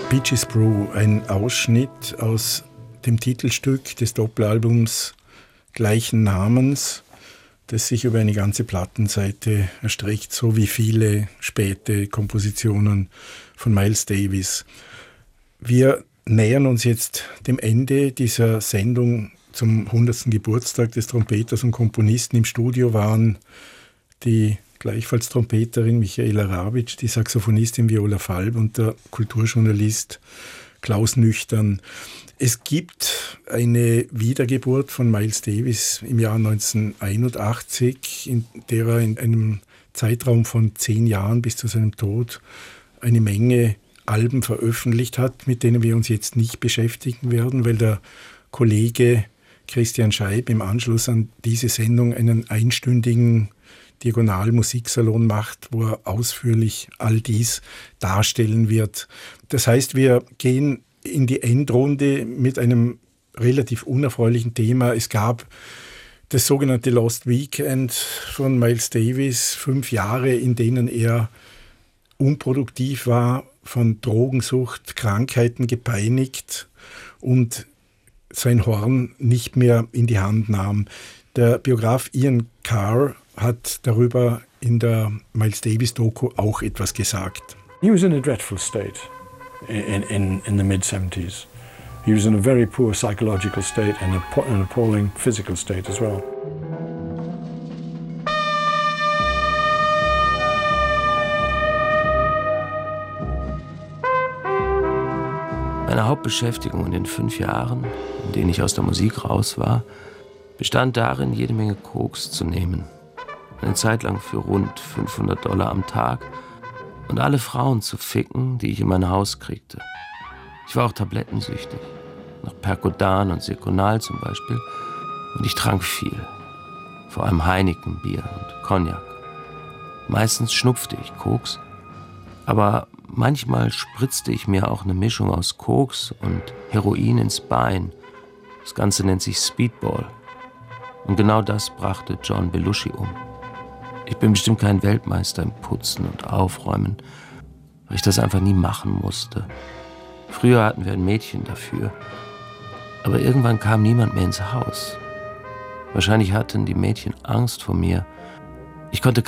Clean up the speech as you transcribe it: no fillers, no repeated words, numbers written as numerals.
Bitches Brew, ein Ausschnitt aus dem Titelstück des Doppelalbums gleichen Namens, das sich über eine ganze Plattenseite erstreckt, so wie viele späte Kompositionen von Miles Davis. Wir nähern uns jetzt dem Ende dieser Sendung zum 100. Geburtstag des Trompeters und Komponisten. Im Studio waren die gleichfalls Trompeterin Michaela Rawitsch, die Saxophonistin Viola Falb und der Kulturjournalist Klaus Nüchtern. Es gibt eine Wiedergeburt von Miles Davis im Jahr 1981, in der er in einem Zeitraum von 10 Jahren bis zu seinem Tod eine Menge Alben veröffentlicht hat, mit denen wir uns jetzt nicht beschäftigen werden, weil der Kollege Christian Scheib im Anschluss an diese Sendung einen einstündigen Diagonal-Musiksalon macht, wo er ausführlich all dies darstellen wird. Das heißt, wir gehen in die Endrunde mit einem relativ unerfreulichen Thema. Es gab das sogenannte Lost Weekend von Miles Davis, 5 Jahre, in denen er unproduktiv war, von Drogensucht, Krankheiten gepeinigt und sein Horn nicht mehr in die Hand nahm. Der Biograf Ian Carr hat darüber in der Miles Davis-Doku auch etwas gesagt. He was in a dreadful state in the mid-70s. He was in a very poor psychological state and an appalling physical state as well. Meine Hauptbeschäftigung in den 5 Jahren, in denen ich aus der Musik raus war, bestand darin, jede Menge Koks zu nehmen. Eine Zeit lang für rund $500 am Tag und alle Frauen zu ficken, die ich in mein Haus kriegte. Ich war auch tablettensüchtig, nach Percodan und Seconal zum Beispiel, und ich trank viel, vor allem Heineken, Bier und Cognac. Meistens schnupfte ich Koks, aber manchmal spritzte ich mir auch eine Mischung aus Koks und Heroin ins Bein. Das Ganze nennt sich Speedball. Und genau das brachte John Belushi um. Ich bin bestimmt kein Weltmeister im Putzen und Aufräumen, weil ich das einfach nie machen musste. Früher hatten wir ein Mädchen dafür, aber irgendwann kam niemand mehr ins Haus. Wahrscheinlich hatten die Mädchen Angst vor mir. Ich konnte